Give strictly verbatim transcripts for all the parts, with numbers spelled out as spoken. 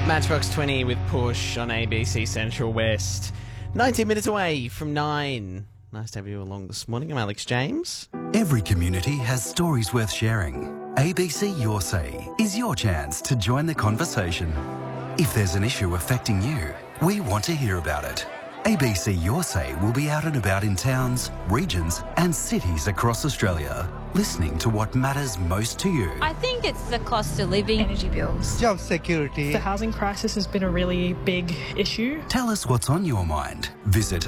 Matchbox twenty with Push on A B C Central West. nineteen minutes away from nine. Nice to have you along this morning. I'm Alex James. Every community has stories worth sharing. A B C Your Say is your chance to join the conversation. If there's an issue affecting you, we want to hear about it. A B C Your Say will be out and about in towns, regions and cities across Australia, listening to what matters most to you. I think it's the cost of living. Energy bills. Job security. The housing crisis has been a really big issue. Tell us what's on your mind. Visit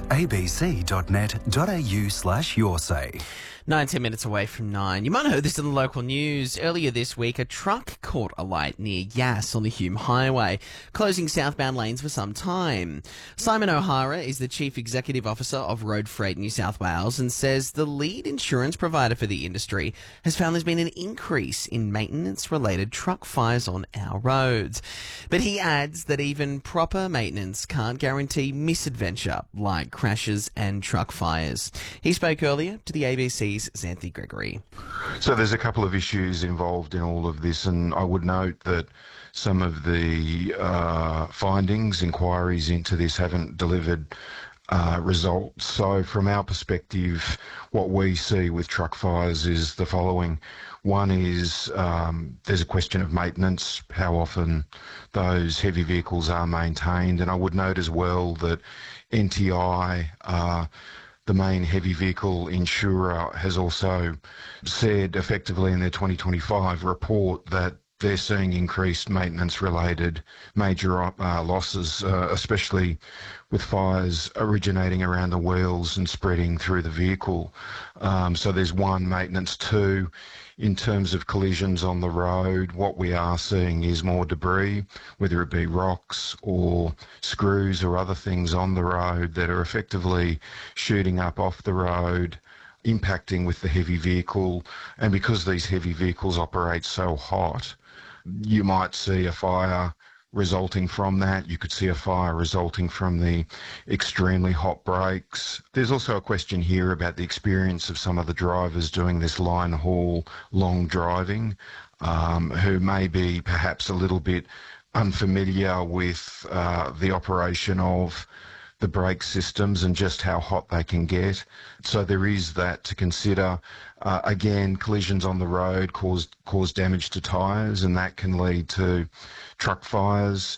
abc.net.au slash your say. nineteen minutes away from nine. You might have heard this in the local news. Earlier this week, a truck caught alight near Yass on the Hume Highway, closing southbound lanes for some time. Simon O'Hara is the Chief Executive Officer of Road Freight New South Wales and says the lead insurance provider for the industry has found there's been an increase in maintenance-related truck fires on our roads. But he adds that even proper maintenance can't guarantee misadventure like crashes and truck fires. He spoke earlier to the A B C's Xanthi Gregory. So there's a couple of issues involved in all of this, and I would note that some of the uh, findings, inquiries into this haven't delivered uh, results. So from our perspective, what we see with truck fires is the following. One is um, there's a question of maintenance, how often those heavy vehicles are maintained, and I would note as well that N T I uh, the main heavy vehicle insurer has also said effectively in their twenty twenty-five report that they're seeing increased maintenance-related major uh, losses, uh, especially with fires originating around the wheels and spreading through the vehicle. Um, so there's one, maintenance. Two, in terms of collisions on the road, what we are seeing is more debris, whether it be rocks or screws or other things on the road that are effectively shooting up off the road, impacting with the heavy vehicle. And because these heavy vehicles operate so hot, you might see a fire resulting from that. You could see a fire resulting from the extremely hot brakes. There's also a question here about the experience of some of the drivers doing this line haul, long driving, um, who may be perhaps a little bit unfamiliar with uh, the operation of the brake systems and just how hot they can get. So there is that to consider. Uh, again, collisions on the road cause, cause damage to tyres, and that can lead to truck fires.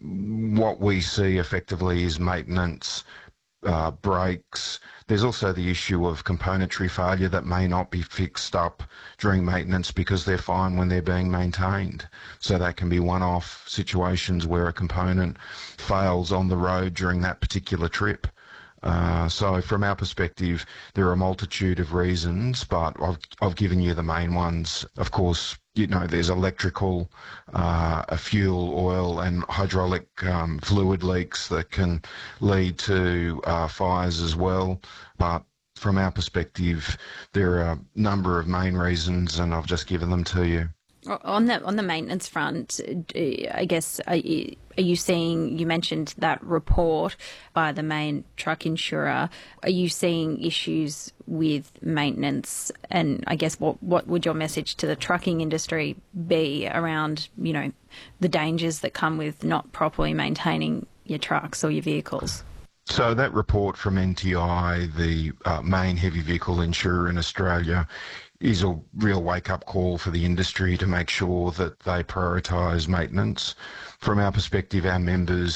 What we see effectively is maintenance, uh, brakes. There's also the issue of componentry failure that may not be fixed up during maintenance because they're fine when they're being maintained. So that can be one-off situations where a component fails on the road during that particular trip. Uh, so from our perspective, there are a multitude of reasons, but I've, I've given you the main ones. Of course, you know, there's electrical, uh, a fuel, oil and hydraulic um, fluid leaks that can lead to uh, fires as well. But from our perspective, there are a number of main reasons, and I've just given them to you. On the on the maintenance front, I guess, are you, are you seeing, you mentioned that report by the main truck insurer, are you seeing issues with maintenance? And I guess what, what would your message to the trucking industry be around, you know, the dangers that come with not properly maintaining your trucks or your vehicles? So that report from N T I, the uh, main heavy vehicle insurer in Australia, is a real wake-up call for the industry to make sure that they prioritise maintenance. From our perspective, our members